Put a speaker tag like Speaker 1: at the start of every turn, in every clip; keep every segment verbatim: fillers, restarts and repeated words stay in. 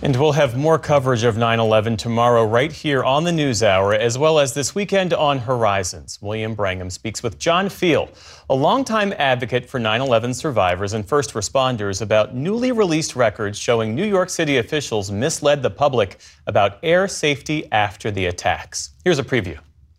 Speaker 1: And we'll have more coverage of nine eleven tomorrow right here on the NewsHour, as well as this weekend on Horizons. William Brangham speaks with John Field, a longtime advocate for nine eleven survivors and first responders, about newly released records showing New York City officials misled the public about air safety after the attacks. Here's a preview.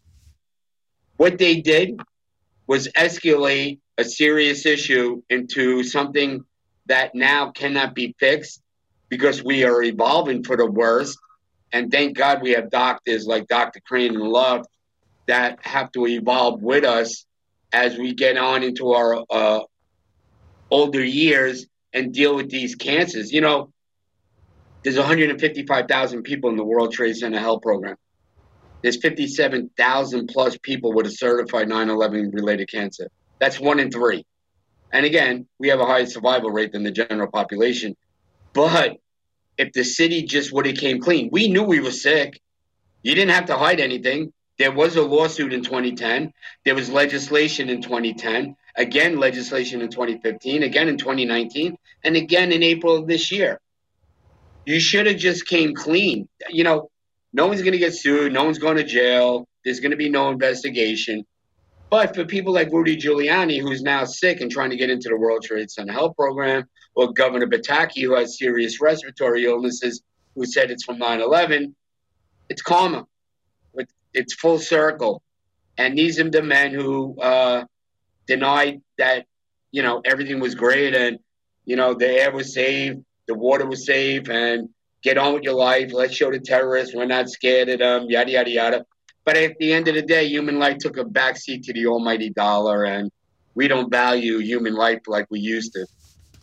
Speaker 2: What they did was escalate a serious issue into something that now cannot be fixed, because we are evolving for the worst. And thank God we have doctors like Doctor Crane and Love that have to evolve with us as we get on into our uh, older years and deal with these cancers. You know, there's one hundred fifty-five thousand people in the World Trade Center Health Program. There's fifty-seven thousand plus people with a certified nine eleven related cancer. That's one in three. And again, we have a higher survival rate than the general population. But if the city just would have came clean, we knew we were sick. You didn't have to hide anything. There was a lawsuit in twenty ten. There was legislation in twenty ten. Again, legislation in twenty fifteen. Again in twenty nineteen. And again in April of this year. You should have just came clean. You know, no one's going to get sued. No one's going to jail. There's going to be no investigation. But for people like Rudy Giuliani, who's now sick and trying to get into the World Trade Center Health Program, or Governor Pataki, who has serious respiratory illnesses, who said it's from nine eleven, it's karma. It's full circle. And these are the men who uh, denied that, you know, everything was great and, you know, the air was safe, the water was safe, and get on with your life. Let's show the terrorists we're not scared of them, yada, yada, yada. But at the end of the day, human life took a backseat to the almighty dollar, and we don't value human life like we used to.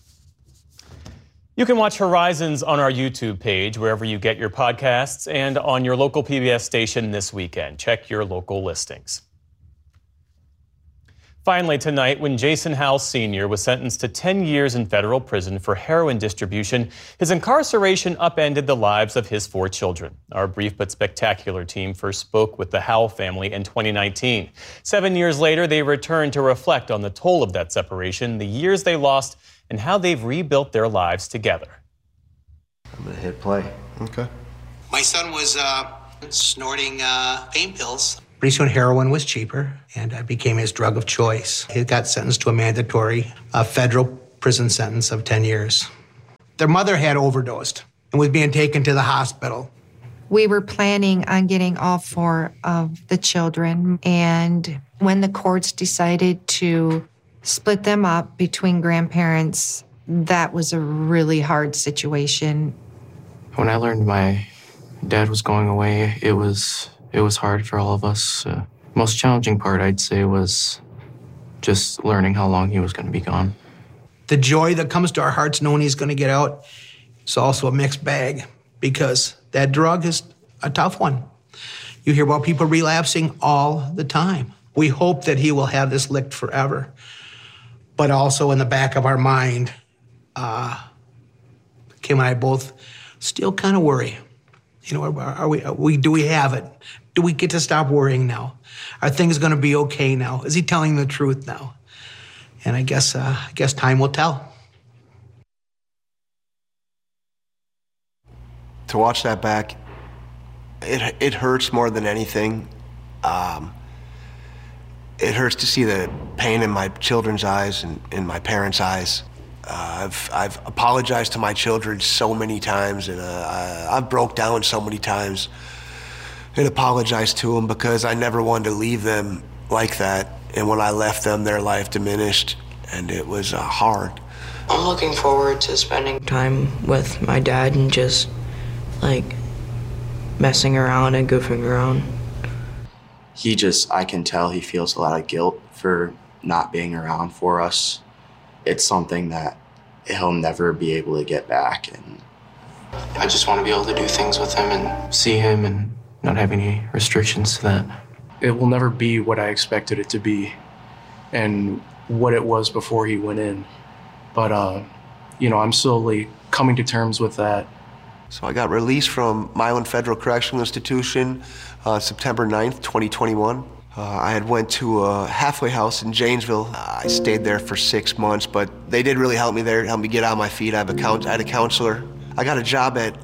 Speaker 1: You can watch Horizons on our YouTube page, wherever you get your podcasts, and on your local P B S station this weekend. Check your local listings. Finally tonight, when Jason Howell Senior was sentenced to ten years in federal prison for heroin distribution, his incarceration upended the lives of his four children. Our brief but spectacular team first spoke with the Howell family in twenty nineteen. Seven years later, they returned to reflect on the toll of that separation, the years they lost, and how they've rebuilt their lives together.
Speaker 3: I'm gonna hit play.
Speaker 4: Okay.
Speaker 5: My son was uh, snorting uh, pain pills.
Speaker 6: Pretty soon heroin was cheaper, and it became his drug of choice. He got sentenced to a mandatory uh, federal prison sentence of ten years. Their mother had overdosed and was being taken to the hospital.
Speaker 7: We were planning on getting all four of the children, and when the courts decided to split them up between grandparents, that was a really hard situation.
Speaker 8: When I learned my dad was going away, it was it was hard for all of us. Uh, most challenging part, I'd say, was just learning how long he was going to be gone.
Speaker 6: The joy that comes to our hearts knowing he's going to get out is also a mixed bag, because that drug is a tough one. You hear about people relapsing all the time. We hope that he will have this licked forever. But also in the back of our mind, uh, Kim and I both still kind of worry. You know, are, are we, are we, do we have it? Do we get to stop worrying now? Are things going to be okay now? Is he telling the truth now? And I guess, uh, I guess time will tell.
Speaker 4: To watch that back, it it hurts more than anything. Um, it hurts to see the pain in my children's eyes and in my parents' eyes. Uh, I've I've apologized to my children so many times, and uh, I, I've broke down so many times and apologized to them because I never wanted to leave them like that. And when I left them, their life diminished, and it was uh, hard.
Speaker 9: I'm looking forward to spending time with my dad and just like messing around and goofing around.
Speaker 3: He just, I can tell he feels a lot of guilt for not being around for us. It's something that he'll never be able to get back. And
Speaker 8: I just want to be able to do things with him and see him and not have any restrictions to that. It will never be what I expected it to be and what it was before he went in. But, uh, you know, I'm slowly coming to terms with that.
Speaker 4: So I got released from Milan Federal Correctional Institution uh, September ninth, twenty twenty-one. Uh, I had went to a halfway house in Janesville. Uh, I stayed there for six months, but they did really help me there, help me get on my feet. I have a count, I had a counselor. I got a job at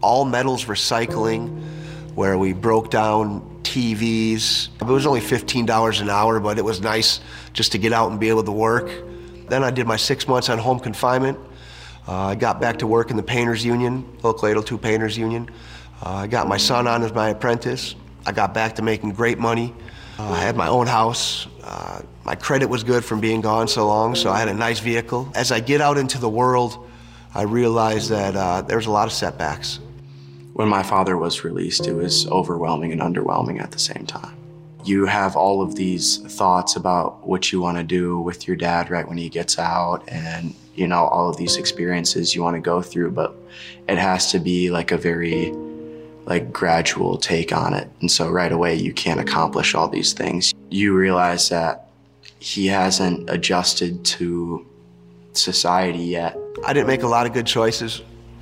Speaker 4: all metals recycling, where we broke down T Vs. It was only fifteen dollars an hour, but it was nice just to get out and be able to work. Then I did my six months on home confinement. Uh, I got back to work in the painters union, local eight oh two painters union. Uh, I got my son on as my apprentice. I got back to making great money. Uh, I had my own house. Uh, my credit was good from being gone so long, so I had a nice vehicle. As I get out into the world, I realized that uh, there's a lot of setbacks.
Speaker 3: When my father was released, it was overwhelming and underwhelming at the same time. You have all of these thoughts about what you want to do with your dad right when he gets out, and you know, all of these experiences you want to go through, but it has to be like a very like gradual take on it. And so right away you can't accomplish all these things. You realize that he hasn't adjusted to society yet.
Speaker 4: I didn't make a lot of good choices.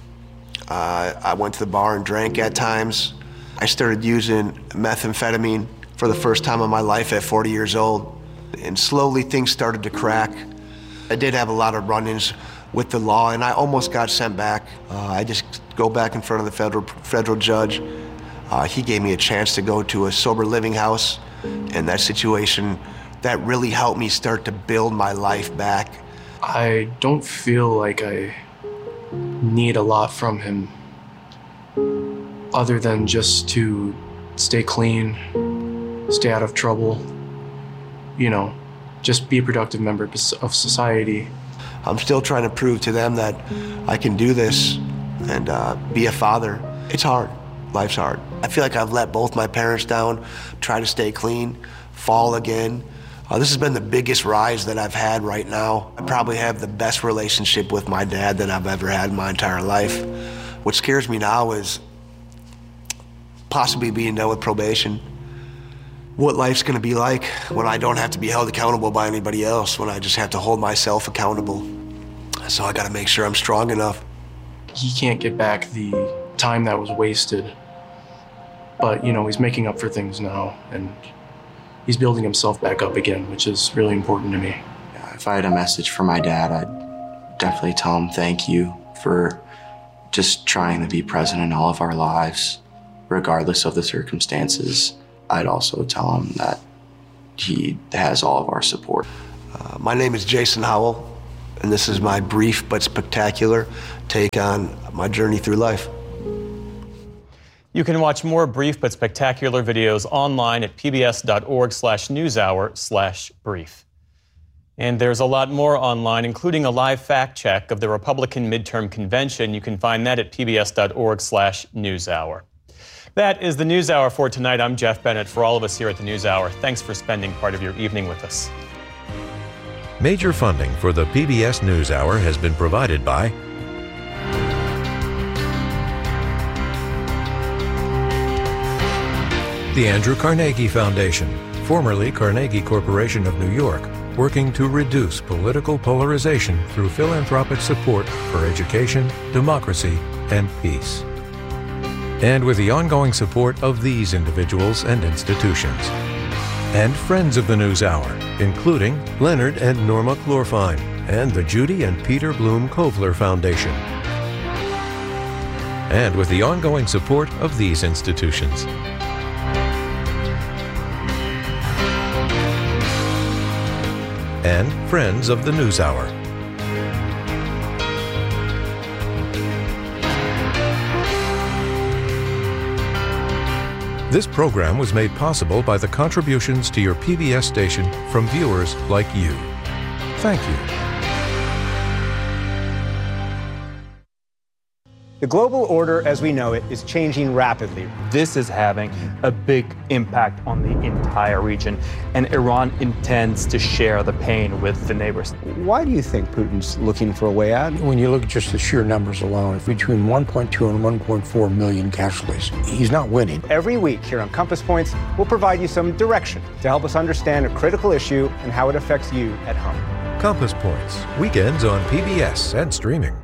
Speaker 4: Uh, I went to the bar and drank at times. I started using methamphetamine for the first time in my life at forty years old. And slowly things started to crack. I did have a lot of run-ins with the law, and I almost got sent back. Uh, I just go back in front of the federal federal judge. Uh, he gave me a chance to go to a sober living house, and that situation, that really helped me start to build my life back.
Speaker 8: I don't feel like I need a lot from him other than just to stay clean, stay out of trouble, you know, just be a productive member of society.
Speaker 4: I'm still trying to prove to them that I can do this and uh, be a father. It's hard. Life's hard. I feel like I've let both my parents down, try to stay clean, fall again. Uh, this has been the biggest rise that I've had right now. I probably have the best relationship with my dad that I've ever had in my entire life. What scares me now is possibly being done with probation. What life's gonna be like when I don't have to be held accountable by anybody else, when I just have to hold myself accountable. So I gotta make sure I'm strong enough.
Speaker 8: He can't get back the time that was wasted, but you know, he's making up for things now, and he's building himself back up again, which is really important to me.
Speaker 3: If I had a message for my dad, I'd definitely tell him thank you for just trying to be present in all of our lives, regardless of the circumstances. I'd also tell him that he has all of our support.
Speaker 4: Uh, my name is Jason Howell, and this is my brief but spectacular take on my journey through life.
Speaker 1: You can watch more brief but spectacular videos online at pbs.org slash newshour slash brief. And there's a lot more online, including a live fact check of the Republican midterm convention. You can find that at pbs.org slash newshour. That is the NewsHour for tonight. I'm Jeff Bennett. For all of us here at the NewsHour, thanks for spending part of your evening with us.
Speaker 10: Major funding for the P B S NewsHour has been provided by the Andrew Carnegie Foundation, formerly Carnegie Corporation of New York, working to reduce political polarization through philanthropic support for education, democracy, and peace. And with the ongoing support of these individuals and institutions. And friends of the NewsHour, including Leonard and Norma Glorfine, and the Judy and Peter Bloom Kovler Foundation. And with the ongoing support of these institutions. And friends of the NewsHour. This program was made possible by the contributions to your P B S station from viewers like you. Thank you.
Speaker 11: The global order as we know it is changing rapidly.
Speaker 12: This is having a big impact on the entire region, and Iran intends to share the pain with the neighbors.
Speaker 11: Why do you think Putin's looking for a way out?
Speaker 13: When you look at just the sheer numbers alone, between one point two and one point four million casualties, he's not winning.
Speaker 11: Every week here on Compass Points, we'll provide you some direction to help us understand a critical issue and how it affects you at home.
Speaker 10: Compass Points, weekends on P B S and streaming.